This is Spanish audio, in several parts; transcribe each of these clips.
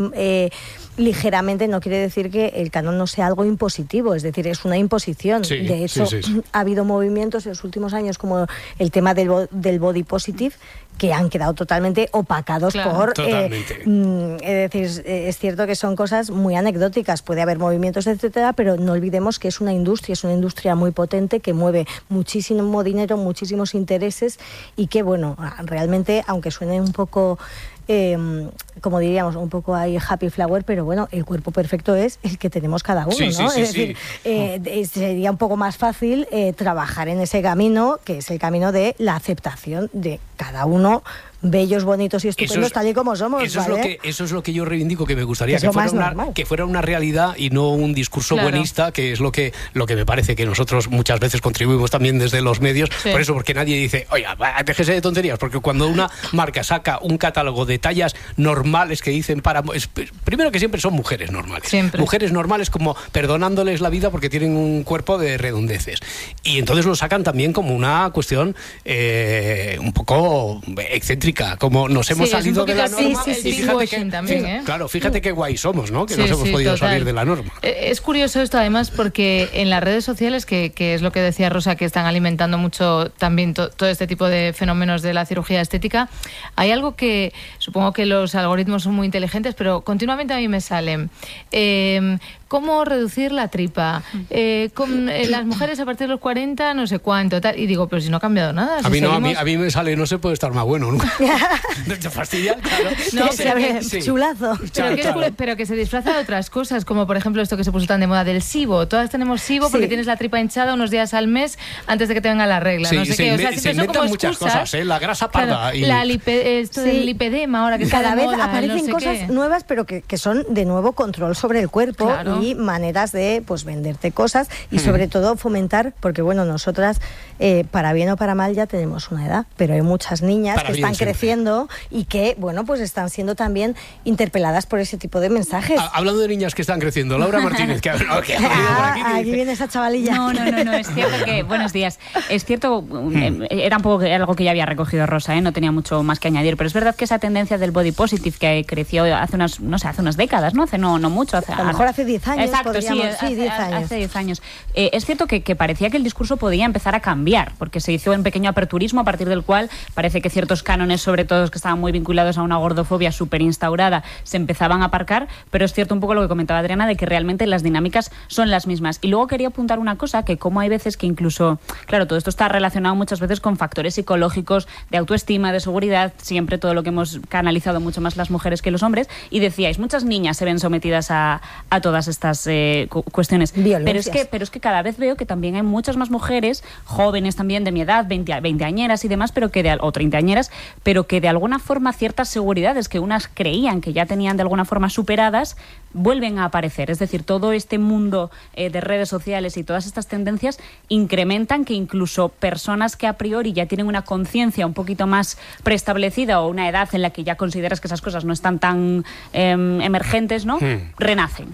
ligeramente, no quiere decir que el canon no sea algo impositivo, es decir, es una imposición. Sí, de hecho, ha habido movimientos en los últimos años como el tema del body positive, que han quedado totalmente opacados por... es decir, es cierto que son cosas muy anecdóticas, puede haber movimientos, etcétera, pero no olvidemos que es una industria muy potente que mueve muchísimo dinero, muchísimos intereses y que, bueno, realmente, aunque suene un poco... como diríamos, un poco ahí happy flower, pero bueno, el cuerpo perfecto es el que tenemos cada uno, ¿no? Es decir, sería un poco más fácil trabajar en ese camino, que es el camino de la aceptación de cada uno, bellos, bonitos y estupendos, tal y como somos. Eso es lo que yo reivindico, que me gustaría que fuera una realidad y no un discurso buenista, que es lo que me parece que nosotros muchas veces contribuimos también desde los medios. Por eso, porque nadie dice, oye, déjese de tonterías, porque cuando una marca saca un catálogo de tallas normales que dicen primero que siempre son mujeres normales. Mujeres normales como perdonándoles la vida porque tienen un cuerpo de redondeces. Y entonces lo sacan también como una cuestión un poco excéntrica, como nos hemos salido de la norma. Fíjate qué guay somos, ¿no? Que nos hemos podido salir de la norma. Es curioso esto, además, porque en las redes sociales, que es lo que decía Rosa, que están alimentando mucho también todo este tipo de fenómenos de la cirugía estética, hay algo que supongo que los algoritmos son muy inteligentes, pero continuamente a mí me salen cómo reducir la tripa, con las mujeres a partir de los 40, no sé cuánto, tal, y digo, pero si no ha cambiado nada. A mí me sale, no se puede estar más bueno, ¿no? ¿Te fastidia? Claro. No, chulazo. Pero que se disfraza de otras cosas, como por ejemplo esto que se puso tan de moda del SIBO. Todas tenemos SIBO porque tienes la tripa hinchada unos días al mes antes de que te venga la regla. Sí, no sé qué. O sea, se inventan muchas cosas, la grasa parda. Claro, esto del lipedema ahora que cada está de moda, vez aparecen cosas nuevas, pero que son de nuevo control sobre el cuerpo y maneras de venderte cosas y sobre todo fomentar, porque bueno, nosotras para bien o para mal ya tenemos una edad, pero hay muchas niñas que están creciendo y que, bueno, pues están siendo también interpeladas por ese tipo de mensajes. Hablando de niñas que están creciendo, Laura Martínez, aquí viene esa chavalilla. No, es cierto que, buenos días, es cierto, era un poco algo que ya había recogido Rosa, no tenía mucho más que añadir, pero es verdad que esa tendencia del body positive que creció hace unas décadas, ¿no? No mucho. A lo mejor hace 10 años. Exacto, hace 10 años. Es cierto que parecía que el discurso podía empezar a cambiar, porque se hizo un pequeño aperturismo a partir del cual parece que ciertos cánones, sobre todo que estaban muy vinculados a una gordofobia súper instaurada, se empezaban a aparcar, pero es cierto un poco lo que comentaba Adriana, de que realmente las dinámicas son las mismas. Y luego quería apuntar una cosa, que como hay veces que incluso, claro, todo esto está relacionado muchas veces con factores psicológicos, de autoestima, de seguridad, siempre todo lo que hemos canalizado mucho más las mujeres que los hombres, y decíais, muchas niñas se ven sometidas a todas estas cuestiones. Pero es que cada vez veo que también hay muchas más mujeres, jóvenes también de mi edad, 20añeras y demás, o 30añeras, pero que de alguna forma ciertas seguridades que unas creían que ya tenían de alguna forma superadas, vuelven a aparecer. Es decir, todo este mundo de redes sociales y todas estas tendencias incrementan que incluso personas que a priori ya tienen una conciencia un poquito más preestablecida o una edad en la que ya consideras que esas cosas no están tan emergentes, ¿no? Renacen,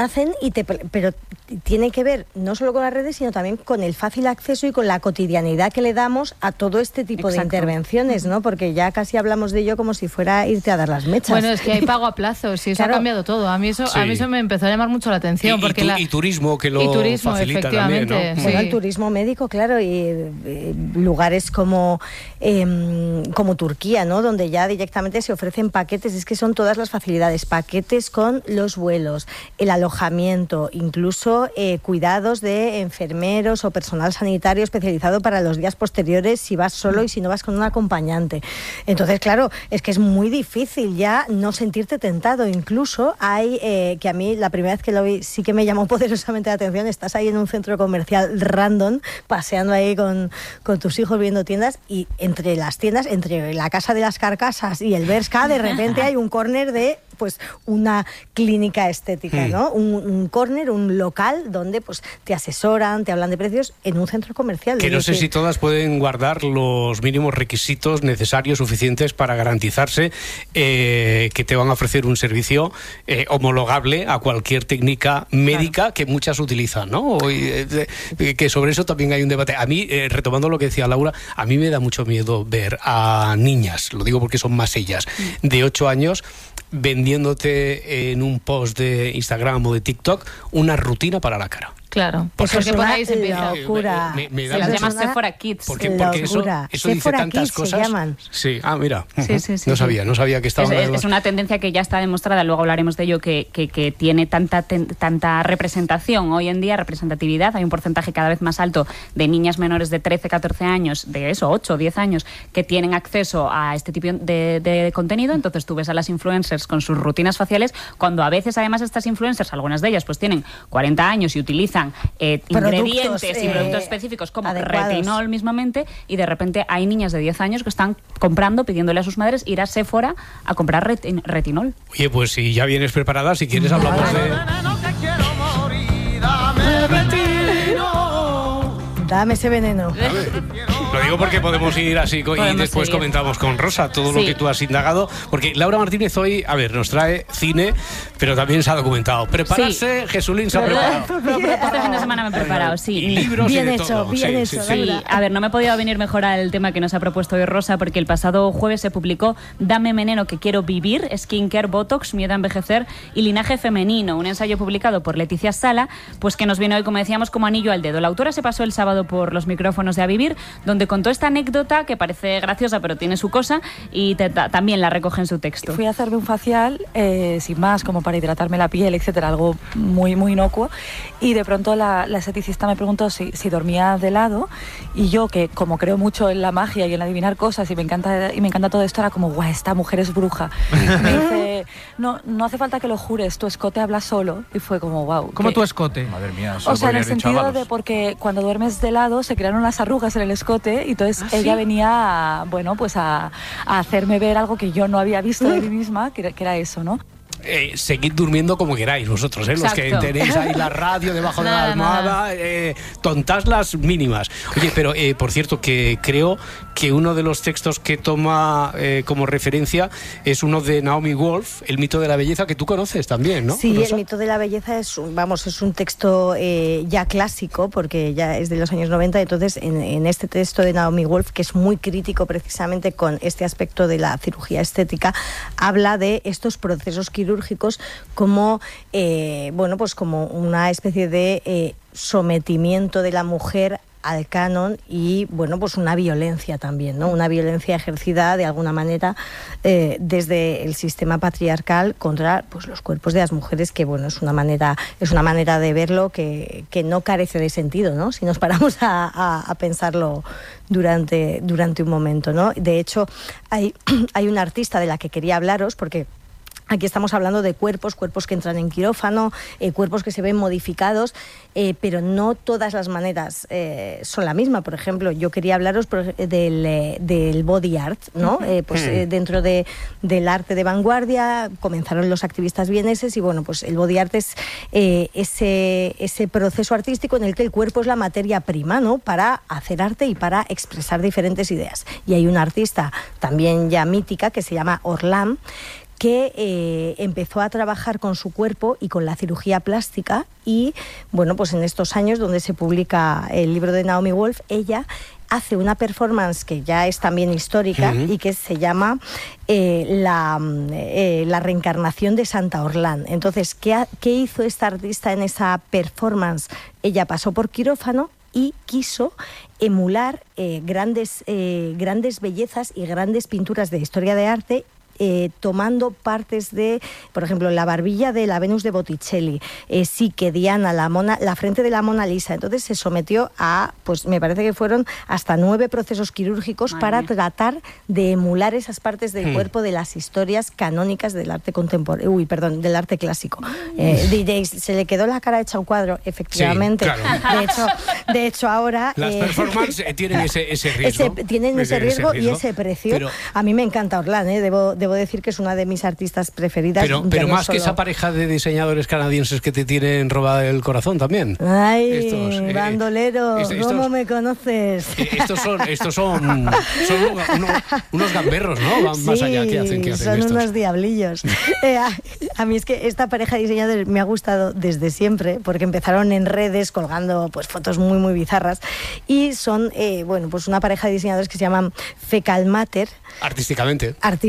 pero tiene que ver no solo con las redes, sino también con el fácil acceso y con la cotidianidad que le damos a todo este tipo de intervenciones, ¿no? Porque ya casi hablamos de ello como si fuera irte a dar las mechas. Bueno, es que hay pago a plazos y eso ha cambiado todo. A mí eso me empezó a llamar mucho la atención. Y turismo, que lo facilita también, ¿no? Bueno, el turismo médico, claro, y lugares como Turquía, ¿no? Donde ya directamente se ofrecen paquetes, es que son todas las facilidades, paquetes con los vuelos, el alojamiento, incluso cuidados de enfermeros o personal sanitario especializado para los días posteriores si vas solo y si no vas con un acompañante. Entonces, claro, es que es muy difícil ya no sentirte tentado. Incluso hay, que a mí la primera vez que lo vi sí que me llamó poderosamente la atención, estás ahí en un centro comercial random, paseando ahí con tus hijos viendo tiendas, y entre las tiendas, entre la Casa de las Carcasas y el Bershka, de repente hay un córner de una clínica estética, ¿no? Un córner, un local donde te asesoran, te hablan de precios en un centro comercial. Que no sé si todas pueden guardar los mínimos requisitos necesarios, suficientes para garantizarse que te van a ofrecer un servicio homologable a cualquier técnica médica que muchas utilizan, ¿no? Que sobre eso también hay un debate. A mí, retomando lo que decía Laura, a mí me da mucho miedo ver a niñas, lo digo porque son más ellas, de 8 años, vendiéndote en un post de Instagram o de TikTok una rutina para la cara. Claro, porque eso es una locura. Se las llama Sephora Kids. Porque eso dice tantas Kids cosas. Se llaman. Sí, mira. Sí. No sabía que estaba. Es una tendencia que ya está demostrada, luego hablaremos de ello, que tiene tanta representación hoy en día, representatividad. Hay un porcentaje cada vez más alto de niñas menores de 13, 14 años, de eso, 8, 10 años, que tienen acceso a este tipo de contenido. Entonces tú ves a las influencers con sus rutinas faciales, cuando a veces además estas influencers, algunas de ellas pues tienen 40 años y utilizan ingredientes y productos específicos como adecuados. Retinol mismamente, y de repente hay niñas de 10 años que están comprando, pidiéndole a sus madres ir a Sephora a comprar retinol. Oye, pues si ya vienes preparada, si quieres hablamos de... Dame ese veneno. Lo digo porque podemos ir así y después comentamos con Rosa todo lo que tú has indagado, porque Laura Martínez hoy, nos trae cine, pero también se ha documentado. Prepararse, Jesulín se ha preparado. Este fin de semana me he preparado, sí. Y libros bien y de hecho, todo. Bien hecho, Laura. A ver, no me podía venir mejor al tema que nos ha propuesto hoy Rosa, porque el pasado jueves se publicó Dame veneno que quiero vivir, Skincare, Botox, miedo a envejecer y linaje femenino, un ensayo publicado por Leticia Sala, pues que nos viene hoy, como decíamos, como anillo al dedo. La autora se pasó el sábado por los micrófonos de A Vivir, donde contó esta anécdota que parece graciosa pero tiene su cosa, y también la recoge en su texto. Fui a hacerme un facial sin más, como para hidratarme la piel, etcétera, algo muy, muy inocuo, y de pronto la esteticista me preguntó si dormía de lado, y yo, que como creo mucho en la magia y en adivinar cosas y me encanta todo esto, era como, guau, esta mujer es bruja. Me dice, no hace falta que lo jures, tu escote habla solo, y fue como, wow. ¿Cómo tu escote? Madre mía, o sea, en el sentido de, porque cuando duermes de lado se crearon unas arrugas en el escote, y entonces ella venía a hacerme ver algo que yo no había visto de mí misma, que era eso, ¿no? Seguid durmiendo como queráis vosotros, los que tenéis ahí la radio debajo de la almohada, tontas las mínimas. Oye, pero por cierto, que creo que uno de los textos que toma como referencia es uno de Naomi Wolf, El mito de la belleza, que tú conoces también, ¿no? Sí, Rosa. El mito de la belleza es un texto ya clásico, porque ya es de los años 90, entonces en este texto de Naomi Wolf, que es muy crítico precisamente con este aspecto de la cirugía estética, habla de estos procesos quirúrgicos como como una especie de sometimiento de la mujer al canon y una violencia también, ¿no? Una violencia ejercida de alguna manera desde el sistema patriarcal contra los cuerpos de las mujeres, que es una manera de verlo que no carece de sentido, ¿no? Si nos paramos a pensarlo durante un momento, ¿no? De hecho, hay una artista de la que quería hablaros, porque aquí estamos hablando de cuerpos que entran en quirófano, cuerpos que se ven modificados, pero no todas las maneras son la misma. Por ejemplo, yo quería hablaros del body art, ¿no? Dentro del arte de vanguardia comenzaron los activistas vieneses y el body art es ese proceso artístico en el que el cuerpo es la materia prima, ¿no? Para hacer arte y para expresar diferentes ideas. Y hay una artista también ya mítica que se llama Orlam, que empezó a trabajar con su cuerpo y con la cirugía plástica, y en estos años donde se publica el libro de Naomi Wolf, ella hace una performance que ya es también histórica y que se llama la reencarnación de Santa Orlán. Entonces, ¿qué hizo esta artista en esa performance? Ella pasó por quirófano y quiso emular grandes bellezas y grandes pinturas de historia de arte, tomando partes de, por ejemplo, la barbilla de la Venus de Botticelli, Psique, Diana, la frente de la Mona Lisa. Entonces se sometió a, me parece que fueron hasta 9 procesos quirúrgicos para tratar de emular esas partes del cuerpo de las historias canónicas del arte del arte clásico. Diréis, se le quedó la cara hecha un cuadro, efectivamente. Sí, claro. De hecho ahora las performances tienen ese riesgo. Tienen ese riesgo y ese precio. Pero a mí me encanta Orlán, debo decir que es una de mis artistas preferidas. Pero más que esa pareja de diseñadores canadienses que te tienen robado el corazón también. Ay, bandolero, ¿cómo me conoces? Estos son unos gamberros, ¿no? Van más allá. ¿Qué hacen son estos? Unos diablillos. A mí es que esta pareja de diseñadores me ha gustado desde siempre, porque empezaron en redes colgando fotos muy, muy bizarras, y son una pareja de diseñadores que se llaman Fecal Matter. Artísticamente,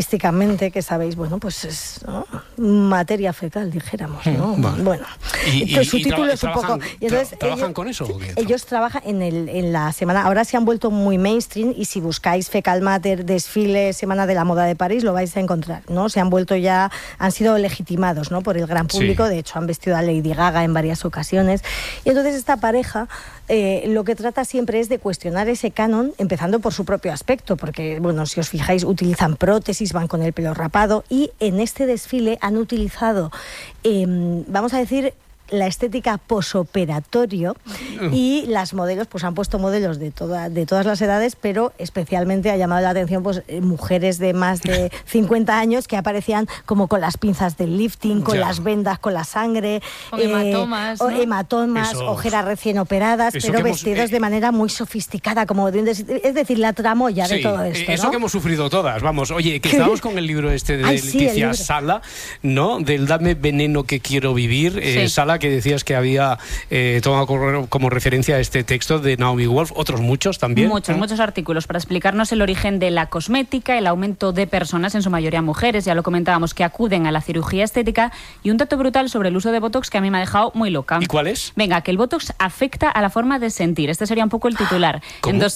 supuestamente, que sabéis, bueno, pues es, ¿no?, materia fecal, dijéramos, ¿no? Bueno. Entonces, su título es un poco... Y entonces, ¿trabajan con eso? Ellos trabajan en la semana... Ahora se han vuelto muy mainstream y si buscáis Fecal Matter, desfile, Semana de la Moda de París, lo vais a encontrar, ¿no? Se han vuelto ya... Han sido legitimados, ¿no?, por el gran público. Sí. De hecho, han vestido a Lady Gaga en varias ocasiones. Y entonces esta pareja lo que trata siempre es de cuestionar ese canon, empezando por su propio aspecto, porque, bueno, si os fijáis, utilizan prótesis, van con el pelo rapado, y en este desfile han utilizado, vamos a decir, la estética posoperatorio, y las modelos, pues han puesto modelos de todas las edades, pero especialmente ha llamado la atención pues mujeres de más de 50 años que aparecían como con las pinzas del lifting, con las vendas, con la sangre, con hematomas, ¿no? Hematomas, ojeras recién operadas, pero vestidos de manera muy sofisticada, como es decir, la tramoya de todo esto, eso, ¿no?, que hemos sufrido todas. Vamos, oye, que estábamos con el libro este de Leticia Sala, ¿no?, del Dame veneno que quiero vivir. Sala, que decías que había tomado como referencia este texto de Naomi Wolf, otros muchos también. Muchos artículos para explicarnos el origen de la cosmética, el aumento de personas, en su mayoría mujeres, ya lo comentábamos, que acuden a la cirugía estética, y un dato brutal sobre el uso de Botox que a mí me ha dejado muy loca. ¿Y cuál es? Venga, que el Botox afecta a la forma de sentir. Este sería un poco el titular. ¿Cómo? En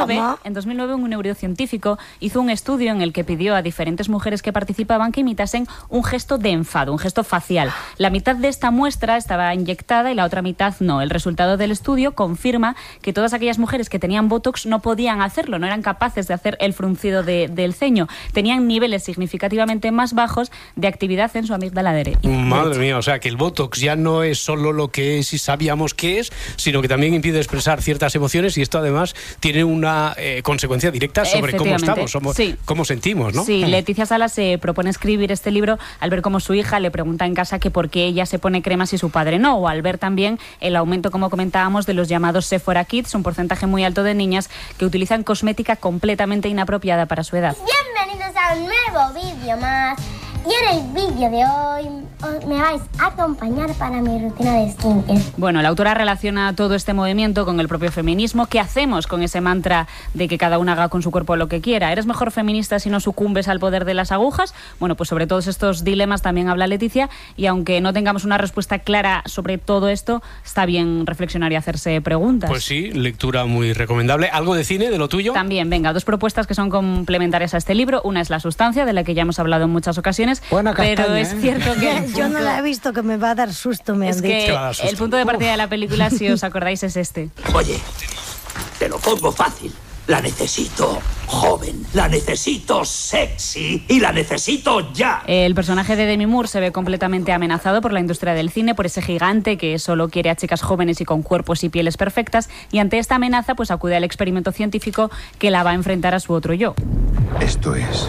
2009 un neurocientífico hizo un estudio en el que pidió a diferentes mujeres que participaban que imitasen un gesto de enfado, un gesto facial. La mitad de esta muestra estaba inyectada y la otra mitad no. El resultado del estudio confirma que todas aquellas mujeres que tenían Botox no podían hacerlo, no eran capaces de hacer el fruncido del ceño. Tenían niveles significativamente más bajos de actividad en su amígdala derecha. Madre mía, o sea que el Botox ya no es solo lo que es y sabíamos que es, sino que también impide expresar ciertas emociones, y esto además tiene una consecuencia directa sobre cómo estamos, cómo sentimos, ¿no? Sí, Leticia Sala se propone escribir este libro al ver cómo su hija le pregunta en casa que por qué ella se pone cremas y su padre no, o al ver también el aumento, como comentábamos, de los llamados Sephora Kids, un porcentaje muy alto de niñas que utilizan cosmética completamente inapropiada para su edad. Bienvenidos a un nuevo vídeo más. Y en el vídeo de hoy me vais a acompañar para mi rutina de skincare. Bueno, la autora relaciona todo este movimiento con el propio feminismo. ¿Qué hacemos con ese mantra de que cada una haga con su cuerpo lo que quiera? ¿Eres mejor feminista si no sucumbes al poder de las agujas? Bueno, pues sobre todos estos dilemas también habla Leticia, y aunque no tengamos una respuesta clara sobre todo esto, está bien reflexionar y hacerse preguntas. Pues sí, lectura muy recomendable. ¿Algo de cine, de lo tuyo? También, venga, dos propuestas que son complementarias a este libro. Una es La sustancia, de la que ya hemos hablado en muchas ocasiones. Buena castaña, pero es cierto que... Yo no la he visto, que me va a dar susto, me han dicho. Es que el punto de partida de la película, si os acordáis, es este. Oye, te lo pongo fácil. La necesito joven, la necesito sexy y la necesito ya. El personaje de Demi Moore se ve completamente amenazado por la industria del cine, por ese gigante que solo quiere a chicas jóvenes y con cuerpos y pieles perfectas, y ante esta amenaza pues acude al experimento científico que la va a enfrentar a su otro yo. Esto es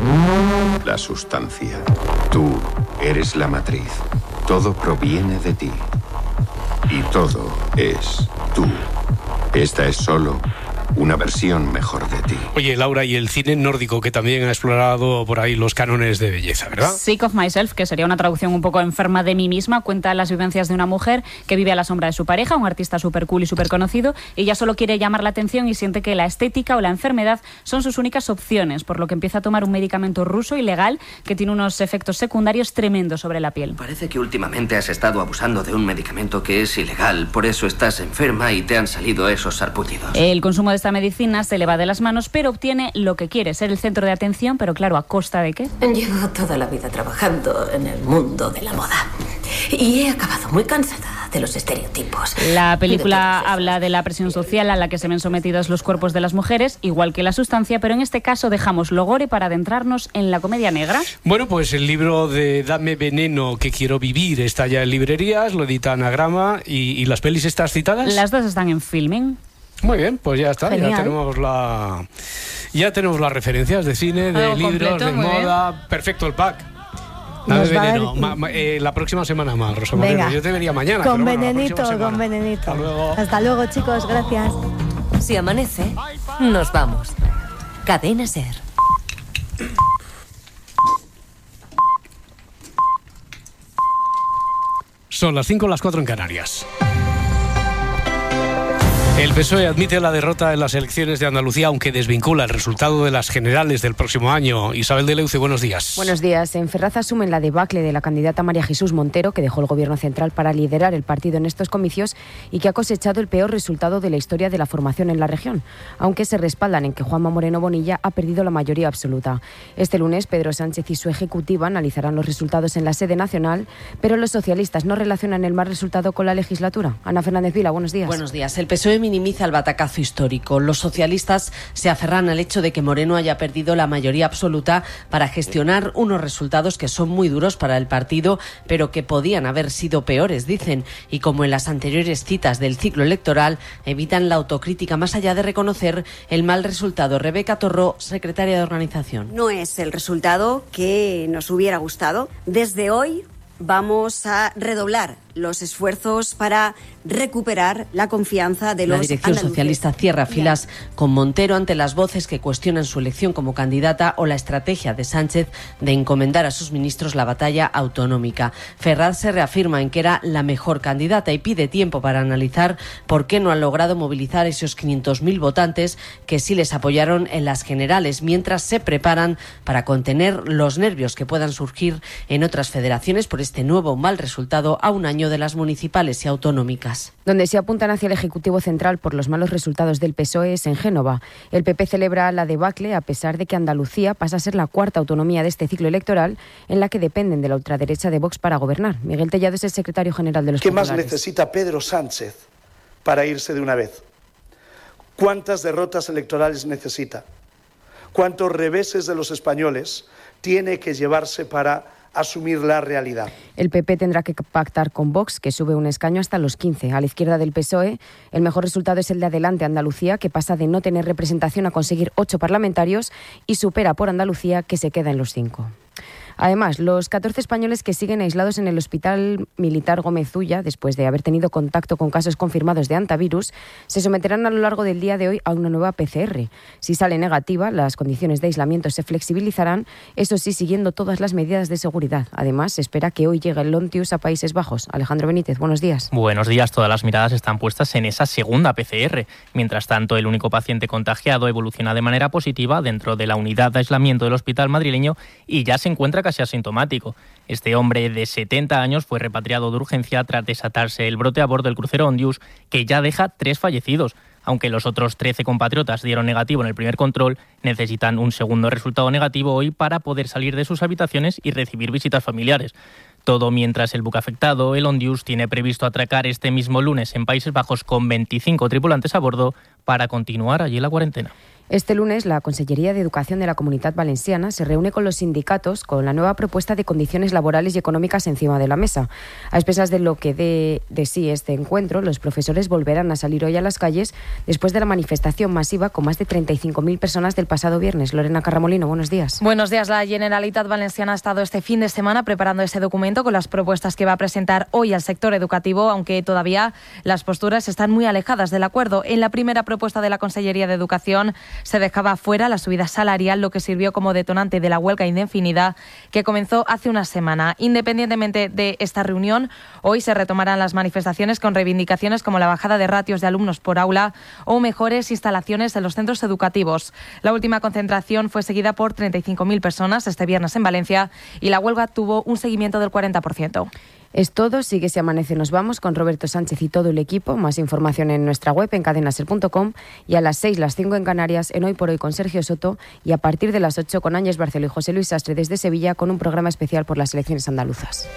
la sustancia. Tú eres la matriz. Todo proviene de ti. Y todo es tú. Esta es solo una versión mejor de ti. Oye, Laura, y el cine nórdico, que también ha explorado por ahí los cánones de belleza, ¿verdad? Sick of Myself, que sería una traducción un poco enferma de mí misma, cuenta las vivencias de una mujer que vive a la sombra de su pareja, un artista súper cool y súper conocido. Ella solo quiere llamar la atención y siente que la estética o la enfermedad son sus únicas opciones, por lo que empieza a tomar un medicamento ruso ilegal que tiene unos efectos secundarios tremendos sobre la piel. Parece que últimamente has estado abusando de un medicamento que es ilegal, por eso estás enferma y te han salido esos sarpullidos. El consumo de esta medicina se le va de las manos, pero obtiene lo que quiere, ser el centro de atención, pero claro, ¿a costa de qué? Llevo toda la vida trabajando en el mundo de la moda y he acabado muy cansada de los estereotipos. La película habla de la presión social a la que se ven sometidos los cuerpos de las mujeres, igual que La sustancia, pero en este caso dejamos lo gore para adentrarnos en la comedia negra. Bueno, pues el libro de Dame veneno que quiero vivir está ya en librerías, lo edita Anagrama. ¿Y las pelis estas citadas? Las dos están en Filming. Muy bien, pues ya está. Genial. Ya tenemos las referencias de cine, de libros, completo, de moda. Bien. Perfecto el pack. Dame veneno. La próxima semana más, Rosa Moreno. Yo te vería mañana. Con venenito, con venenito. Hasta luego. Hasta luego, chicos. Gracias. Si amanece, nos vamos. Cadena SER. Son las 5, las 4 en Canarias. El PSOE admite la derrota en las elecciones de Andalucía, aunque desvincula el resultado de las generales del próximo año. Isabel de Leuce, buenos días. Buenos días. En Ferraz asumen la debacle de la candidata María Jesús Montero, que dejó el Gobierno central para liderar el partido en estos comicios y que ha cosechado el peor resultado de la historia de la formación en la región, aunque se respaldan en que Juanma Moreno Bonilla ha perdido la mayoría absoluta. Este lunes, Pedro Sánchez y su ejecutiva analizarán los resultados en la sede nacional, pero los socialistas no relacionan el mal resultado con la legislatura. Ana Fernández Vila, buenos días. Buenos días. El PSOE minimiza el batacazo histórico. Los socialistas se aferran al hecho de que Moreno haya perdido la mayoría absoluta para gestionar unos resultados que son muy duros para el partido, pero que podían haber sido peores, dicen, y como en las anteriores citas del ciclo electoral, evitan la autocrítica más allá de reconocer el mal resultado. Rebeca Torró, secretaria de organización. No es el resultado que nos hubiera gustado. Desde hoy vamos a redoblar los esfuerzos para recuperar la confianza de los andaluces. La dirección socialista cierra filas con Montero ante las voces que cuestionan su elección como candidata o la estrategia de Sánchez de encomendar a sus ministros la batalla autonómica. Ferraz se reafirma en que era la mejor candidata y pide tiempo para analizar por qué no han logrado movilizar esos 500.000 votantes que sí les apoyaron en las generales, mientras se preparan para contener los nervios que puedan surgir en otras federaciones por este nuevo mal resultado a un año de las municipales y autonómicas. Donde se apuntan hacia el Ejecutivo Central por los malos resultados del PSOE es en Génova. El PP celebra la debacle a pesar de que Andalucía pasa a ser la cuarta autonomía de este ciclo electoral en la que dependen de la ultraderecha de Vox para gobernar. Miguel Tellado es el secretario general de los populares. ¿Qué más necesita Pedro Sánchez para irse de una vez? ¿Cuántas derrotas electorales necesita? ¿Cuántos reveses de los españoles tiene que llevarse para asumir la realidad? El PP tendrá que pactar con Vox, que sube un escaño hasta los 15. A la izquierda del PSOE, el mejor resultado es el de Adelante Andalucía, que pasa de no tener representación a conseguir 8 parlamentarios y supera por Andalucía, que se queda en los 5. Además, los 14 españoles que siguen aislados en el Hospital Militar Gómez Ulla, después de haber tenido contacto con casos confirmados de hantavirus, se someterán a lo largo del día de hoy a una nueva PCR. Si sale negativa, las condiciones de aislamiento se flexibilizarán, eso sí, siguiendo todas las medidas de seguridad. Además, se espera que hoy llegue el Lontius a Países Bajos. Alejandro Benítez, buenos días. Buenos días. Todas las miradas están puestas en esa segunda PCR. Mientras tanto, el único paciente contagiado evoluciona de manera positiva dentro de la unidad de aislamiento del hospital madrileño y ya se encuentra casi asintomático. Este hombre de 70 años fue repatriado de urgencia tras desatarse el brote a bordo del crucero Ondius, que ya deja 3 fallecidos. Aunque los otros 13 compatriotas dieron negativo en el primer control, necesitan un segundo resultado negativo hoy para poder salir de sus habitaciones y recibir visitas familiares. Todo mientras el buque afectado, el Ondius, tiene previsto atracar este mismo lunes en Países Bajos con 25 tripulantes a bordo para continuar allí la cuarentena. Este lunes, la Consellería de Educación de la Comunitat Valenciana se reúne con los sindicatos con la nueva propuesta de condiciones laborales y económicas encima de la mesa. A expensas de lo que dé de sí este encuentro, los profesores volverán a salir hoy a las calles después de la manifestación masiva con más de 35.000 personas del pasado viernes. Lorena Carramolino, buenos días. Buenos días. La Generalitat Valenciana ha estado este fin de semana preparando ese documento con las propuestas que va a presentar hoy al sector educativo, aunque todavía las posturas están muy alejadas del acuerdo. En la primera propuesta de la Consellería de Educación se dejaba fuera la subida salarial, lo que sirvió como detonante de la huelga indefinida que comenzó hace una semana. Independientemente de esta reunión, hoy se retomarán las manifestaciones con reivindicaciones como la bajada de ratios de alumnos por aula o mejores instalaciones en los centros educativos. La última concentración fue seguida por 35.000 personas este viernes en Valencia y la huelga tuvo un seguimiento del 40%. Es todo, sigue Si Amanece Nos Vamos con Roberto Sánchez y todo el equipo. Más información en nuestra web en cadenaser.com y a las 6, las 5 en Canarias en Hoy por Hoy con Sergio Soto y a partir de las 8 con Áñez Barceló y José Luis Sastre desde Sevilla con un programa especial por las elecciones andaluzas.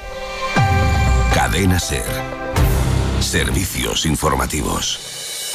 Cadena Ser. Servicios informativos.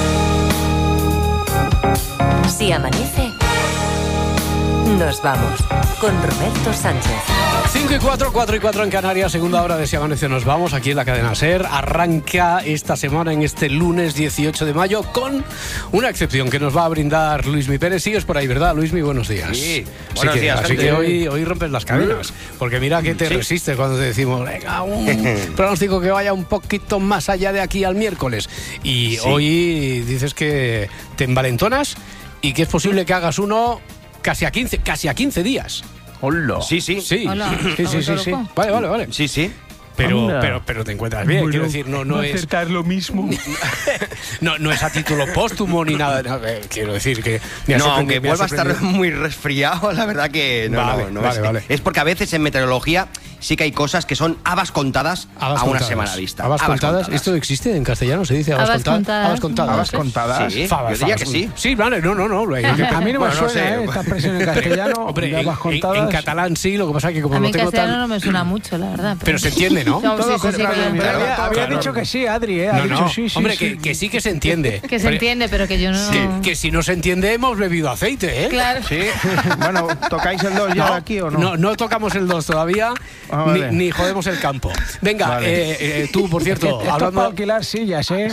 Si amanece, nos vamos con Roberto Sánchez. 5 y 4, 4 y 4 en Canarias, segunda hora de Si Amanece Nos Vamos, aquí en la cadena SER. Arranca esta semana, en este lunes 18 de mayo, con una excepción que nos va a brindar Luismi Pérez. Sigues por ahí, ¿verdad, Luismi? Buenos días. Sí, buenos días. Así que hoy rompes las cadenas, porque mira que te resistes cuando te decimos, venga, un pronóstico que vaya un poquito más allá de aquí al miércoles. Y hoy dices que te envalentonas y que es posible que hagas uno casi a 15 días. Hola. Sí. Sí. Hola. Sí. Vale. Sí. pero te encuentras bien. Bueno, quiero decir, no es acertar lo mismo. no es a título póstumo ni nada. Quiero decir que aunque vuelva a estar muy resfriado, la verdad que vale. Es porque a veces en meteorología sí que hay cosas que son habas contadas a una semana vista. Habas contadas. ¿Esto existe en castellano? ¿Se dice habas contadas? Habas contadas. Sí, yo diría que sí. Sí, vale, no. A mí no me suena esta expresión en castellano. Hombre, en catalán sí, lo que pasa es que como a mí no tengo castellano no me suena mucho, la verdad. Pero se entiende, ¿no? Había dicho que sí, Adri, ¿eh? Hombre, que sí que se entiende. Que se entiende, pero que yo no... Que si no se entiende, hemos bebido aceite, ¿eh? Claro. Sí. Bueno, ¿tocáis el 2 ya aquí o no? No tocamos el 2 todavía, ni jodemos el campo. Venga, tú, por cierto, hablando... para alquilar sillas, ¿eh?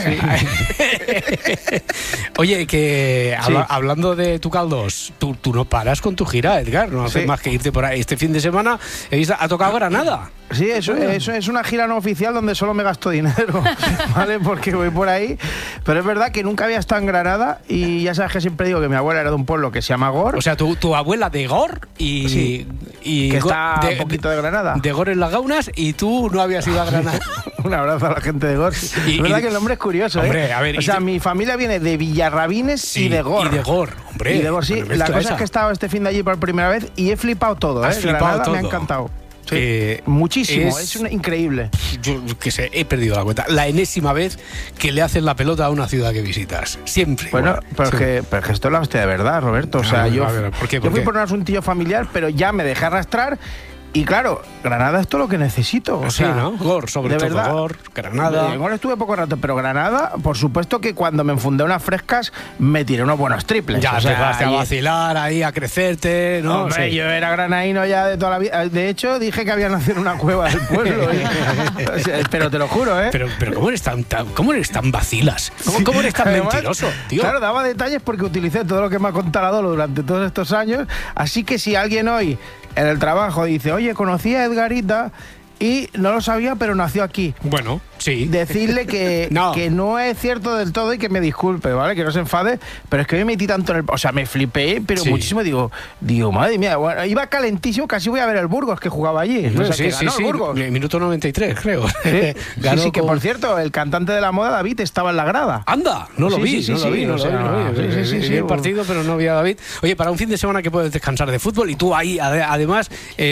Sí. Oye, que hablando de tu Caldos, tú no paras con tu gira, Edgar, no haces más que irte por ahí. Este fin de semana ha tocado Granada. Sí, eso es una gira no oficial donde solo me gasto dinero, ¿vale? Porque voy por ahí. Pero es verdad que nunca había estado en Granada y ya sabes que siempre digo que mi abuela era de un pueblo que se llama Gor. O sea, tu abuela de Gor y que está un poquito de Granada. De Gor en las Gaunas y tú no habías ido a Granada. Un abrazo a la gente de Gor. Es verdad que el nombre es curioso, hombre, a ver, o sea, mi familia viene de Villarrabines y de Gor. Y de Gor, hombre. Y de Gor, sí. La cosa es que he estado este fin de allí por primera vez y he flipado todo, ¿eh? Granada me ha encantado. Sí, muchísimo, es increíble. Yo que sé, he perdido la cuenta. La enésima vez que le haces la pelota a una ciudad que visitas. Siempre. Bueno, pero es que esto lo hostia de verdad, Roberto. O sea, yo fui por un asuntillo familiar, pero ya me dejé arrastrar. Y claro, Granada es todo lo que necesito. O sea, ¿no? Gor, sobre todo verdad, Gor, Granada. En Gor estuve poco rato, pero Granada, por supuesto que cuando me enfundé unas frescas, me tiré unos buenos triples. Ya te vas a vacilar ahí, a crecerte, ¿no? Hombre, yo era granadino ya de toda la vida. De hecho, dije que había nacido en una cueva del pueblo. Pero te lo juro, ¿eh? Pero ¿cómo eres tan vacilas? ¿Cómo eres tan mentiroso, tío? Claro, daba detalles porque utilicé todo lo que me ha contado Adolo durante todos estos años. Así que si alguien hoy en el trabajo dice, oye, conocí a Edgarita y no lo sabía, pero nació aquí. Bueno, sí. Decirle que no es cierto del todo y que me disculpe, ¿vale? Que no se enfade, pero es que hoy me metí tanto en el... O sea, me flipé, pero muchísimo. Digo, madre mía, bueno, iba calentísimo, casi voy a ver el Burgos que jugaba allí. No, sí, minuto 93, creo. Sí, que por cierto, el cantante de la moda, David, estaba en la grada. ¡Anda! No lo vi. Vi el partido, pero no vi a David. Oye, para un fin de semana que puedes descansar de fútbol y tú ahí, además...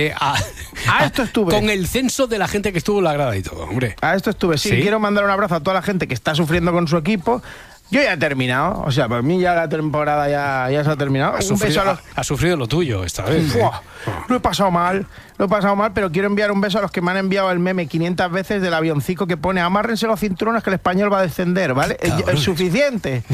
esto estuve. Con el censo de la gente que estuvo en la grada y todo, hombre. A esto estuve, sí. Quiero mandar un abrazo a toda la gente que está sufriendo con su equipo. Yo ya he terminado, o sea, para mí ya la temporada ya se ha terminado. Ha sufrido lo tuyo esta vez. Lo he pasado mal, pero quiero enviar un beso a los que me han enviado el meme 500 veces del avioncico que pone amárrense los cinturones que el español va a descender, ¿vale? Es suficiente.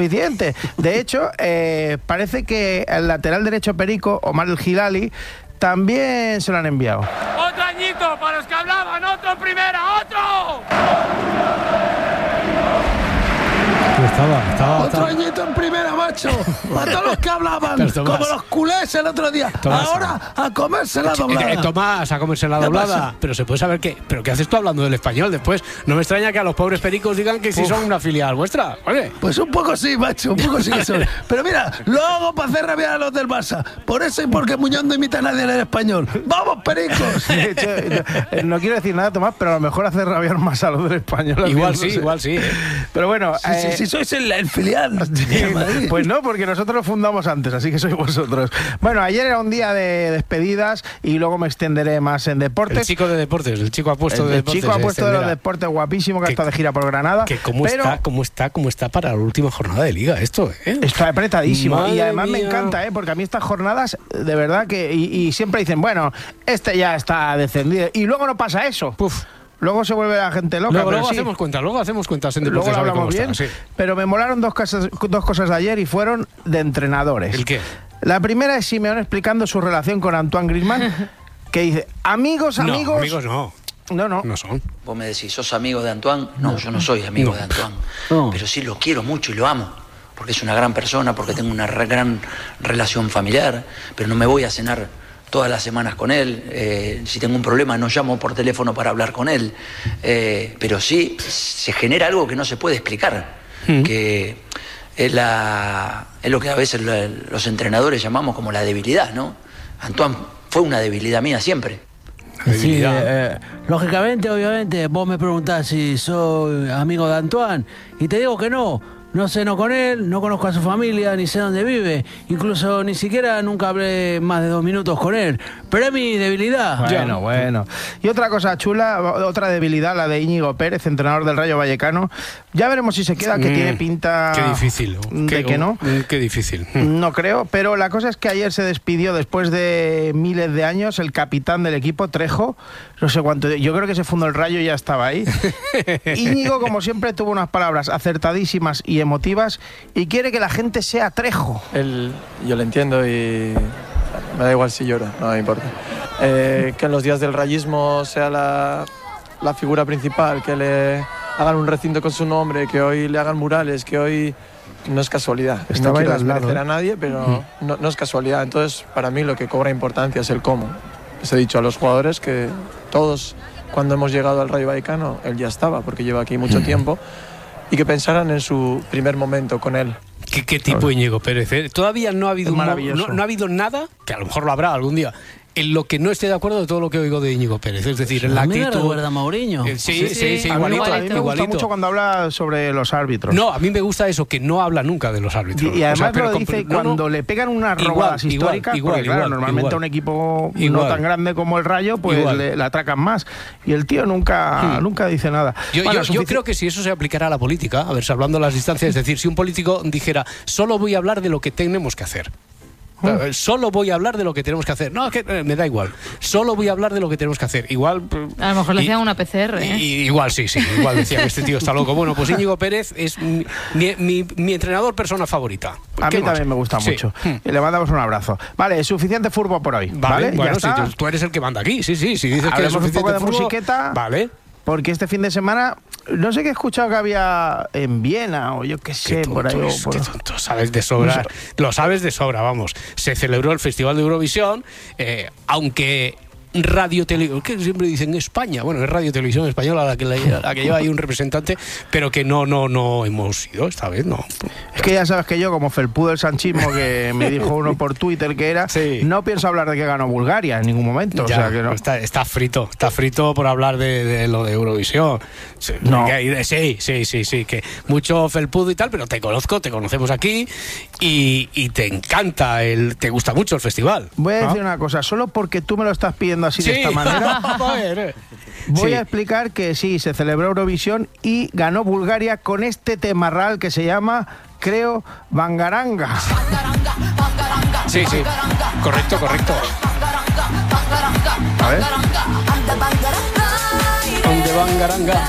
De hecho, parece que el lateral derecho Perico, Omar El Hilali, también se lo han enviado. ¡Otro añito para los que hablaban! ¡Otro primera! ¡Otro! Estaba otro añito en primera, macho. Para todos los que hablaban, como los culés el otro día. Ahora a comerse la doblada. Tomás, a comerse la doblada. Pero se puede saber pero ¿qué haces tú hablando del español después? No me extraña que a los pobres pericos digan que si son una filial vuestra. Oye. Pues un poco sí, macho, un poco sí que son. Pero mira, lo hago para hacer rabiar a los del Barça. Por eso y porque Muñoz no imita a nadie en el español. ¡Vamos, pericos! De hecho, no quiero decir nada, Tomás, pero a lo mejor hacer rabiar más a los del español. Igual sí. Pero bueno... Si sois el filial de Madrid. Pues no, porque nosotros lo fundamos antes, así que sois vosotros. Bueno, ayer era un día de despedidas y luego me extenderé más en deportes. El chico de deportes, el chico apuesto de deportes. El chico apuesto de los deportes, guapísimo, que ha estado de gira por Granada. Que cómo está para la última jornada de Liga esto, ¿eh? Está apretadísimo. Madre y además mía. Me encanta, porque a mí estas jornadas, de verdad que... Y siempre dicen, bueno, este ya está descendido. Y luego no pasa eso. Luego se vuelve la gente loca. Luego hacemos cuentas en deportes. Luego hablamos bien, pero me molaron dos cosas de ayer y fueron de entrenadores. ¿El qué? La primera es Simeone explicando su relación con Antoine Griezmann, que dice, amigos... No, amigos no. No son. Vos me decís, ¿sos amigo de Antoine? No, yo no soy amigo de Antoine. Pero sí lo quiero mucho y lo amo. Porque es una gran persona, porque tengo una gran relación familiar, pero no me voy a cenar todas las semanas con él. Si tengo un problema no llamo por teléfono para hablar con él, pero sí se genera algo que no se puede explicar, que es lo que a veces los entrenadores llamamos como la debilidad, ¿no? Antoine fue una debilidad mía siempre. debilidad. Lógicamente, obviamente, vos me preguntás si soy amigo de Antoine y te digo que no. No ceno con él, no conozco a su familia, ni sé dónde vive. Incluso ni siquiera nunca hablé más de 2 minutos con él. Pero es mi debilidad. Bueno. Y otra cosa chula, otra debilidad, la de Íñigo Pérez, entrenador del Rayo Vallecano. Ya veremos si se queda, que tiene pinta... Qué difícil. Que no. Qué difícil. No creo, pero la cosa es que ayer se despidió, después de miles de años, el capitán del equipo, Trejo. No sé cuánto... Yo creo que se fundó el Rayo y ya estaba ahí. Íñigo, como siempre, tuvo unas palabras acertadísimas y emotivas y quiere que la gente sea Trejo. Yo lo entiendo y me da igual si lloro, no me importa. Que en los días del rayismo sea la figura principal, que le hagan un recinto con su nombre, que hoy le hagan murales, que hoy... No es casualidad. No quiero desmerecer a nadie, pero no es casualidad. Entonces, para mí lo que cobra importancia es el cómo. Les he dicho a los jugadores que todos, cuando hemos llegado al Rayo Vallecano, él ya estaba, porque lleva aquí mucho tiempo, y que pensaran en su primer momento con él. ¿Qué tipo Íñigo Pérez? Todavía no ha habido no ha habido nada, que a lo mejor lo habrá algún día, en lo que no esté de acuerdo de todo lo que oigo de Íñigo Pérez. Es decir, en la actitud... ¿A mí me recuerda a Mourinho? Sí, igualito. A mí me gusta mucho cuando habla sobre los árbitros. No, a mí me gusta eso, que no habla nunca de los árbitros. Y además lo dice cuando le pegan unas robadas históricas, porque claro, normalmente a un equipo no tan grande como el Rayo, pues le atracan más. Y el tío nunca dice nada. Yo creo que si eso se aplicara a la política, a ver, salvando las distancias, es decir, si un político dijera, solo voy a hablar de lo que tenemos que hacer. Solo voy a hablar de lo que tenemos que hacer. No, es que me da igual. Solo voy a hablar de lo que tenemos que hacer. Igual... A lo mejor le hacían una PCR, ¿eh? Igual sí. Igual decía que este tío está loco. Bueno, pues Íñigo Pérez es mi entrenador persona favorita. A mí también me gusta mucho. Y le mandamos un abrazo. Vale, suficiente furbo por hoy. Vale, bueno, si tú eres el que manda aquí. Sí. Si dices que es un poco de furbo, musiqueta. Vale. Porque este fin de semana, no sé qué he escuchado que había en Viena o yo qué sé, por ahí. Qué tonto, sabes de sobra. Lo sabes de sobra, vamos. Se celebró el Festival de Eurovisión, aunque... Radio Televisión, que siempre dicen España, bueno, es Radio Televisión Española la que lleva ahí un representante, pero que no hemos ido esta vez, no. Es que ya sabes que yo, como felpudo el sanchismo que me dijo uno por Twitter que era, no pienso hablar de que ganó Bulgaria en ningún momento. Ya, o sea que no. Está frito por hablar de lo de Eurovisión. No. Sí, que mucho felpudo y tal, pero te conocemos aquí y te encanta, te gusta mucho el festival. Voy a decir una cosa, solo porque tú me lo estás pidiendo así de esta manera, voy a explicar que sí, se celebró Eurovisión y ganó Bulgaria con este temarral que se llama, creo, Bangaranga. Sí, correcto. A ver. ¿Dónde Bangaranga?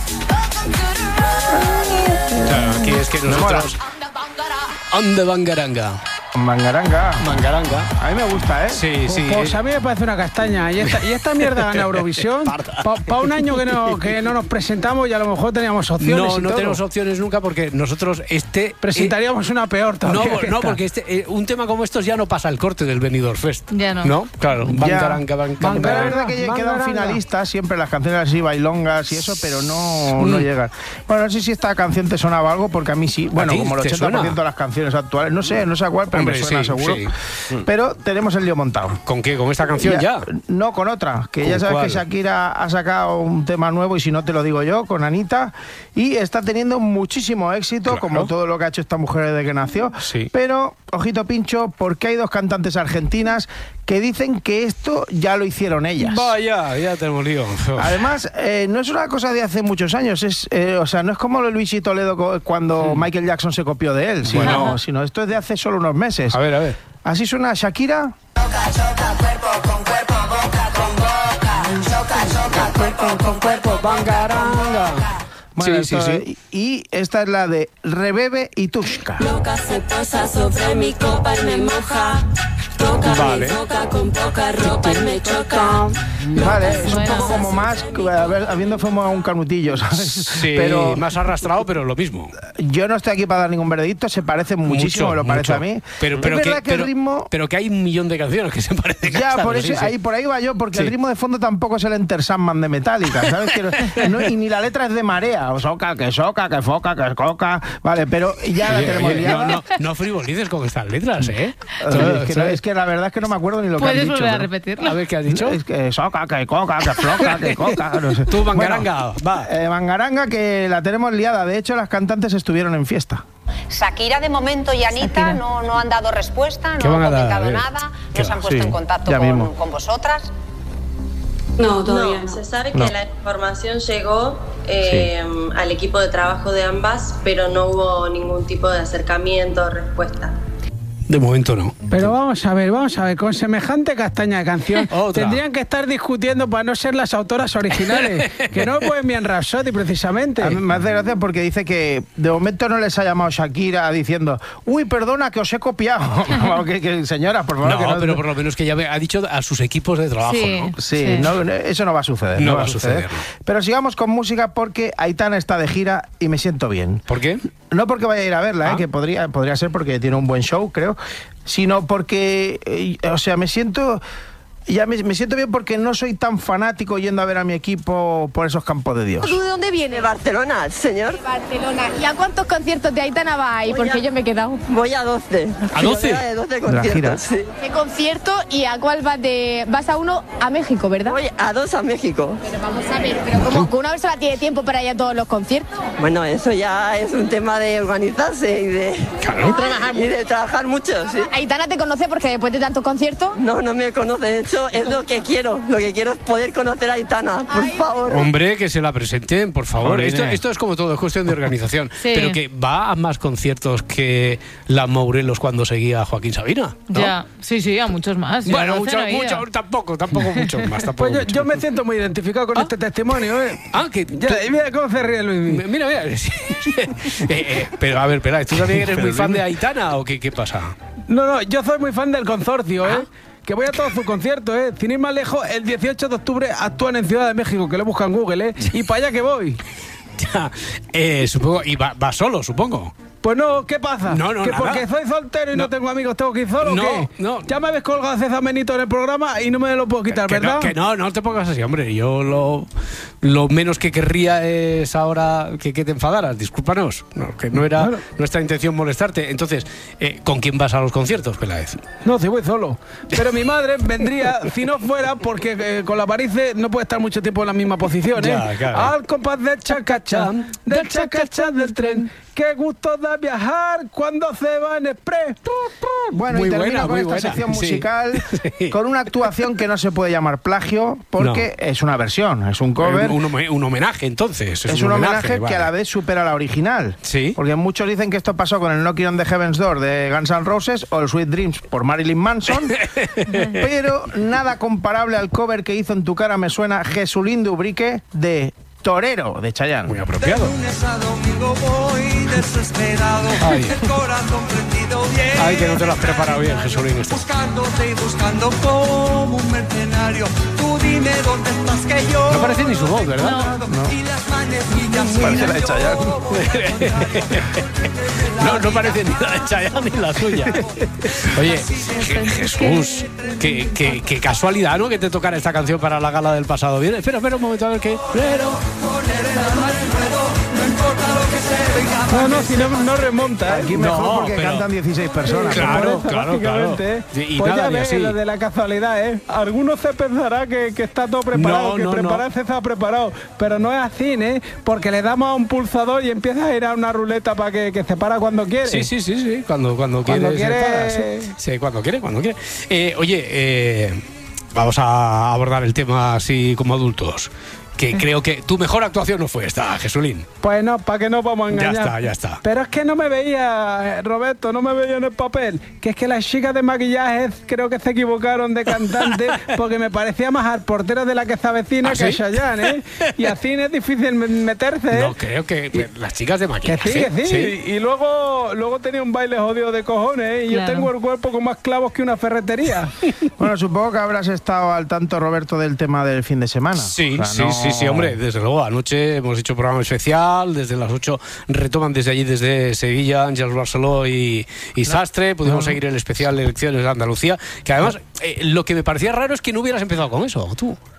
Claro, aquí es que nosotros... ¿Dónde Bangaranga? Mangaranga. A mí me gusta, ¿eh? Sí. Pues a mí me parece una castaña. Y esta mierda gana Eurovisión. Para un año que no nos presentamos y a lo mejor teníamos opciones. No tenemos opciones nunca porque nosotros presentaríamos una peor todavía. No, porque un tema como estos ya no pasa el corte del Benidorm Fest. Ya no. ¿No? Claro. Bangaranga. Es verdad que quedan finalistas siempre las canciones así, bailongas y eso, pero no llegan. Bueno, no sé si esta canción te sonaba algo, porque a mí sí. Bueno, como el 80% de las canciones actuales. No sé a cuál, pero me suena seguro. Pero tenemos el lío montado. ¿Con qué? ¿Con esta canción ya? No, con otra. Que ya sabes que Shakira ha sacado un tema nuevo, y si no te lo digo yo, con Anita. Y está teniendo muchísimo éxito, como todo lo que ha hecho esta mujer desde que nació. Sí. Pero, ojito pincho, porque hay dos cantantes argentinas que dicen que esto ya lo hicieron ellas. Vaya, ya tenemos lío. Además, no es una cosa de hace muchos años. O sea, no es como lo de Luis y Toledo cuando Michael Jackson se copió de él, sino esto es de hace solo unos meses. A ver. Así suena Shakira. Choca, cuerpo con cuerpo, boca con boca. Choca, cuerpo con cuerpo, bangaranga. Bueno, sí. Y esta es la de Rebebe y Tushka. Loca se posa sobre mi copa y me moja. Toca mi boca con poca ropa y me choca. Vale, es un poco como más, habiendo fumado un canutillo, ¿sabes? Sí, pero más arrastrado, pero lo mismo. Yo no estoy aquí para dar ningún veredicto, se parece muchísimo, me lo parece a mí. Pero el ritmo... Pero que hay un millón de canciones que se parecen. Ya, por eso, por ahí va yo, porque el ritmo de fondo tampoco es el Enter Sandman de Metallica, ¿sabes? Y ni la letra es de marea, o soca, que foca, que coca, vale, pero ya la tenemos liada. No frivolices con estas letras, ¿eh? Es que que la verdad es que no me acuerdo ni lo que han dicho. ¿Puedes volver a repetirlo? A ver, ¿qué has dicho? Es que soca, que coca, que floca, que coca, no sé. Tú, Mangaranga, va. Mangaranga, que la tenemos liada. De hecho, las cantantes estuvieron en fiesta. Shakira de momento y Anita no han dado respuesta, no han comentado nada, no se han puesto en contacto con vosotras. No, todavía no. Se sabe que la información llegó al equipo de trabajo de ambas, pero no hubo ningún tipo de acercamiento o respuesta. De momento no. Pero vamos a ver, con semejante castaña de canción tendrían que estar discutiendo para no ser las autoras originales, que no pueden bien Rhapsody precisamente. A mí me hace gracia porque dice que de momento no les ha llamado Shakira diciendo, uy, perdona que os he copiado. que señora, por favor. No, pero por lo menos que ya ha dicho a sus equipos de trabajo, ¿no? Sí. No, eso no va a suceder. No va a suceder. No. Pero sigamos con música porque Aitana está de gira y me siento bien. ¿Por qué? No porque vaya a ir a verla, que podría ser porque tiene un buen show, creo, sino porque, me siento bien porque no soy tan fanático yendo a ver a mi equipo por esos campos de Dios. ¿Tú de dónde vienes? De Barcelona, señor. De Barcelona. ¿Y a cuántos conciertos de Aitana va ahí? Porque yo me he quedado. Voy a 12. ¿A 12? De 12 conciertos, sí. ¿Qué concierto y a cuál vas vas a uno a México, verdad? Voy a 2 a México. Pero vamos a ver, pero ¿cómo que una persona tiene tiempo para ir a todos los conciertos? Bueno, eso ya es un tema de organizarse y de trabajar mucho, sí. ¿Aitana te conoce porque después de tantos conciertos? No me conoce, de hecho es lo que quiero es poder conocer a Aitana, por favor. Hombre, que se la presenten, por favor. Esto es como todo, es cuestión de organización. Sí. Pero que va a más conciertos que la Morelos cuando seguía a Joaquín Sabina, ¿no? Ya, sí, a muchos más. Bueno, mucho, tampoco muchos más. Pues yo me siento muy identificado con este testimonio, ¿eh? Mira cómo se ríe Luis. Mira. Pero a ver, espera, ¿tú también eres muy fan de Aitana o qué pasa? No, yo soy muy fan del consorcio, ¿eh? Que voy a todos sus conciertos, ¿eh? Sin ir más lejos, el 18 de octubre actúan en Ciudad de México, que lo buscan en Google, ¿eh? Y para allá que voy. Ya, supongo, y va solo, supongo. Pues no, ¿qué pasa? No, ¿Que nada. porque soy soltero y no tengo amigos tengo que ir solo o qué? No. Ya me habéis colgado a César Benito en el programa y no me lo puedo quitar, ¿verdad? No te pongas así, hombre. Yo lo menos que querría es ahora que te enfadaras. Discúlpanos, que no era nuestra intención molestarte. Entonces, ¿con quién vas a los conciertos, Peláez? No, si voy solo. Pero mi madre vendría si no fuera porque con la varice no puede estar mucho tiempo en la misma posición, ¿eh? Ya, claro. Al compás del chacachá del tren. Qué gusto da viajar cuando se va en express. Bueno, y termino con esta sección musical con una actuación que no se puede llamar plagio porque es una versión, es un cover. Un homenaje, entonces. Es un homenaje que a la vez supera la original. Sí. Porque muchos dicen que esto pasó con el Knocking on the Heaven's Door de Guns N' Roses o el Sweet Dreams por Marilyn Manson, pero nada comparable al cover que hizo En tu cara me suena Jesulín de Ubrique de Torero de Chayanne. Muy apropiado. De lunes a domingo voy desesperado, el corazón prendido bien. Ay, que no te lo has preparado bien, Jesulín. Buscándote y buscando como un mercenario. Tú dime dónde estás que yo. No parece ni su voz, ¿verdad? No. Y las manecillas parece la de Chayanne. No parece ni la de Chayanne ni la suya. Oye, Jesús, qué casualidad, ¿no? Que te tocara esta canción para la gala del pasado viernes. Espera un momento a ver qué. No, si no remonta. Aquí mejor porque cantan 16 personas. Claro. Y pues ya ves, lo de la casualidad, ¿eh? Algunos se pensará que está todo preparado, prepararse está preparado, pero no es así, ¿eh? Porque le damos a un pulsador y empieza a ir a una ruleta para que se para cuando quiere. Sí. Cuando quiere. Sí, cuando quiere. Oye, vamos a abordar el tema así como adultos. Que creo que tu mejor actuación no fue esta, Jesulín. Pues no, para que no vamos a engañar. Ya está. Pero es que no me veía, Roberto, no me veía en el papel. Que es que las chicas de maquillaje creo que se equivocaron de cantante porque me parecía más al portero de la que se avecina que a Chayanne, ¿eh? Y así es difícil meterse, ¿eh? No, creo que las chicas de maquillaje. Que sí. Y luego tenía un baile jodido de cojones, ¿eh? Y claro. Yo tengo el cuerpo con más clavos que una ferretería. Bueno, supongo que habrás estado al tanto, Roberto, del tema del fin de semana. Sí, hombre, desde luego. Anoche hemos hecho programa especial, desde las 8 retoman desde allí, desde Sevilla, Ángeles Barceló y Sastre. Pudimos seguir el especial de elecciones de Andalucía, que además lo que me parecía raro es que no hubieras empezado con eso, tú.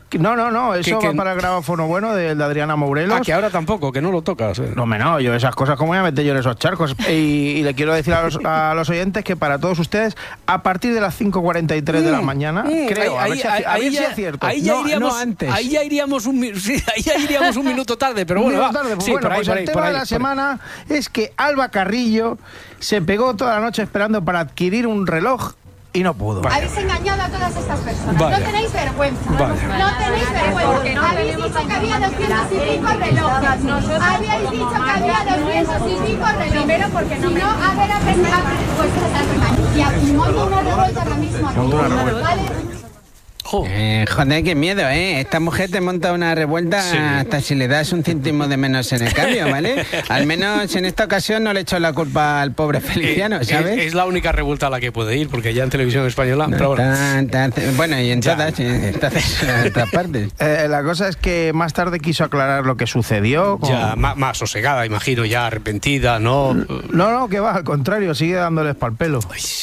No, eso va para el grabófono bueno de Adriana Morelos. Que ahora tampoco, que no lo tocas. No, yo esas cosas, ¿cómo voy a meter yo en esos charcos? Y le quiero decir a los oyentes que para todos ustedes, a partir de las 5:43 de la mañana, creo, a ver si es cierto. Ahí ya iríamos un minuto tarde, pero bueno, va. El tema de la semana es que Alba Carrillo se pegó toda la noche esperando para adquirir un reloj y no pudo. Habéis engañado a todas estas personas. No tenéis vergüenza. No tenéis vergüenza. Habéis dicho que había 205 relojes. Habíais dicho que había 205 relojes. Primero porque no me... a ver, pues y afirmó una revuelta ahora mismo aquí. ¿Vale? Joder, qué miedo, ¿eh? Esta mujer te monta una revuelta hasta si le das un céntimo de menos en el cambio, ¿vale? Al menos en esta ocasión no le echo la culpa al pobre Feliciano, ¿sabes? Es la única revuelta a la que puede ir, porque ya en televisión española... Bueno, y en todas, en otras partes. La cosa es que más tarde quiso aclarar lo que sucedió. Ya, más sosegada, imagino, ya arrepentida, ¿no? No, que va, al contrario, sigue dándoles pa'l pelo.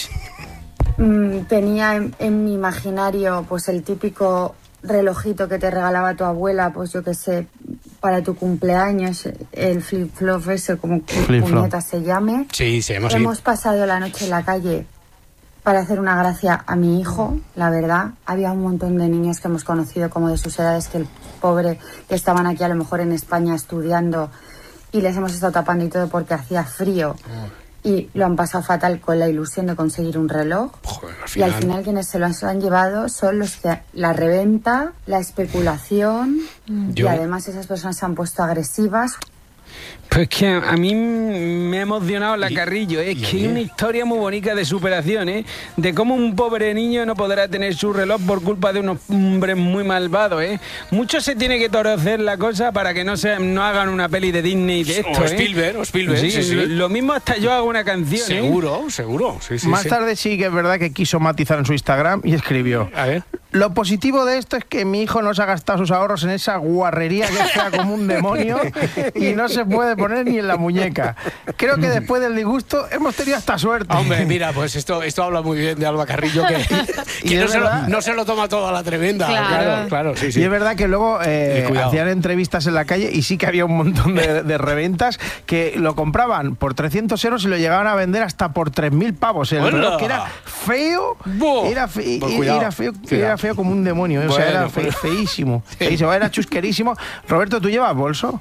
Tenía en mi imaginario pues el típico relojito que te regalaba tu abuela, pues yo qué sé, para tu cumpleaños, el flip-flop ese, como puñeta se llame. Sí, se llama así. Hemos pasado la noche en la calle para hacer una gracia a mi hijo, la verdad. Había un montón de niños que hemos conocido como de sus edades, que el pobre, que estaban aquí a lo mejor en España estudiando, y les hemos estado tapando y todo porque hacía frío. Y lo han pasado fatal con la ilusión de conseguir un reloj. Joder, y al final quienes se lo han llevado son los que la reventa, la especulación, y además esas personas se han puesto agresivas. Pues que a mí me ha emocionado la Carrillo, es que hay una historia muy bonita de superación, de cómo un pobre niño no podrá tener su reloj por culpa de unos hombres muy malvados, Mucho se tiene que torcer la cosa para que no hagan una peli de Disney de esto, o Spielberg, sí. Lo mismo hasta yo hago una canción, Seguro, sí. Más tarde sí que es verdad que quiso matizar en su Instagram y escribió: a ver. Lo positivo de esto es que mi hijo no se ha gastado sus ahorros en esa guarrería que sea como un demonio y no se puede poner ni en la muñeca. Creo que después del disgusto hemos tenido hasta suerte. Hombre, mira, pues esto habla muy bien de Alba Carrillo, que no se lo toma todo a la tremenda. Claro, sí. Y es verdad que luego hacían entrevistas en la calle y sí que había un montón de reventas que lo compraban por 300 euros y lo llegaban a vender hasta por 3.000 pavos. El reloj, que era feo, era feo como un demonio, o sea, era feísimo. Era chusquerísimo. Roberto, ¿tú llevas bolso?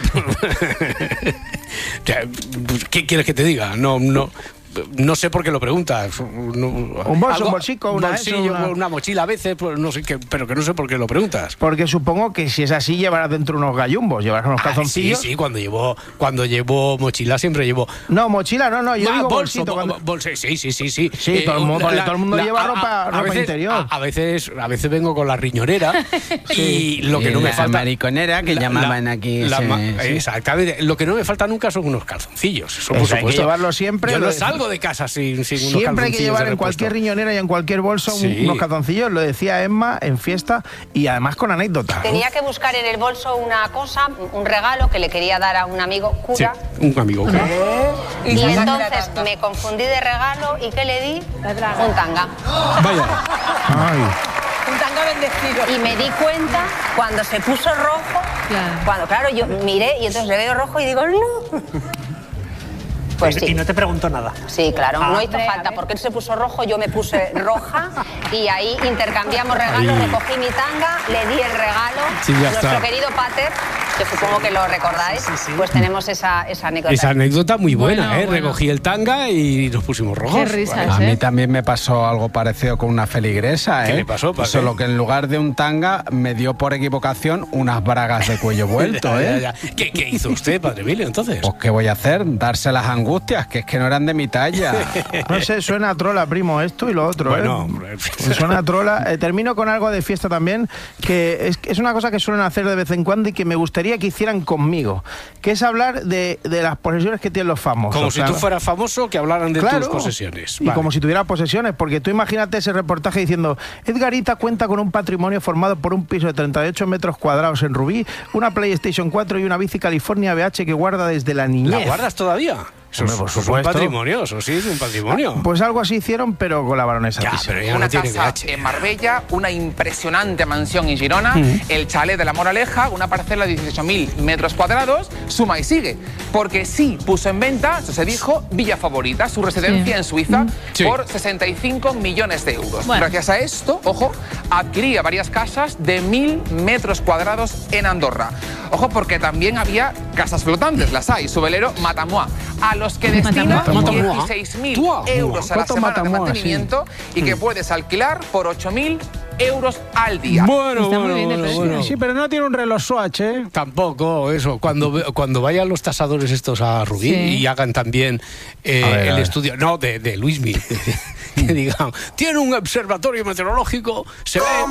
¿Qué quieres que te diga? No sé por qué lo preguntas. Un bolso, un bolsico, una mochila a veces, pues no sé qué, pero que no sé por qué lo preguntas. Porque supongo que si es así llevarás dentro unos gallumbos, llevarás unos calzoncillos. Sí, cuando llevo mochila siempre llevo. No, mochila no, yo digo bolsito. Sí. Sí, todo el mundo lleva ropa interior. A veces vengo con la riñonera y lo que no me falta. La mariconera que llamaban aquí. Exactamente. Lo que no me falta nunca son unos calzoncillos. Eso, por supuesto. Hay que llevarlo siempre. Yo no salgo de casa sin unos calzoncillos. Siempre hay que llevar en cualquier riñonera y en cualquier bolso unos calzoncillos, lo decía Emma en fiesta y además con anécdota. Tenía que buscar en el bolso una cosa, un regalo que le quería dar a un amigo cura. Sí, un amigo cura. Y entonces me confundí de regalo y ¿qué le di? Un tanga. Vaya. Ay. Un tanga bendecido. Y me di cuenta cuando se puso rojo, cuando yo miré y entonces le veo rojo y digo, no. Pues sí. Y no te preguntó nada. Sí, claro, no hizo falta, porque él se puso rojo, yo me puse roja y ahí intercambiamos regalos, recogí mi tanga, le di el regalo. Nuestro querido Pater, que supongo que lo recordáis, pues tenemos esa anécdota. Esa anécdota muy buena, recogí el tanga y nos pusimos rojos. Qué risas, A mí también me pasó algo parecido con una feligresa, ¿Qué le pasó? Solo que en lugar de un tanga me dio por equivocación unas bragas de cuello vuelto, ¿Qué hizo usted, Padre Emilio, entonces? Pues ¿qué voy a hacer? Dárselas angustias, que es que no eran de mi talla. No sé, suena a trola, primo, esto y lo otro. Bueno, suena a trola. Termino con algo de fiesta también, que es una cosa que suelen hacer de vez en cuando y que me gustaría que hicieran conmigo, que es hablar de las posesiones que tienen los famosos. Como si tú fueras famoso, que hablaran de tus posesiones. Y como si tuviera posesiones, porque tú imagínate ese reportaje diciendo: Edgarita cuenta con un patrimonio formado por un piso de 38 metros cuadrados en Rubí, una PlayStation 4 y una bici California BH que guarda desde la niñez. ¿La guardas todavía? Eso es un patrimonio, eso sí es un patrimonio. Pues algo así hicieron, pero con la baronesa Thyssen. Una casa en Marbella, una impresionante mansión en Girona, el chalet de la Moraleja, una parcela de 18.000 metros cuadrados, suma y sigue. Porque sí puso en venta, eso se dijo, Villa Favorita, su residencia en Suiza, por 65 millones de euros. Bueno. Gracias a esto, ojo, adquiría varias casas de 1.000 metros cuadrados en Andorra. Ojo, porque también había casas flotantes, las hay, su velero Matamua, a los que destina 16.000 euros a la semana de mantenimiento y que puedes alquilar por 8.000 euros al día. Bueno. Sí, pero no tiene un reloj Swatch, ¿eh? Tampoco, eso. Cuando vayan los tasadores estos a Rubí y hagan también el estudio, no, de Luismi, que digan, tiene un observatorio meteorológico, se ve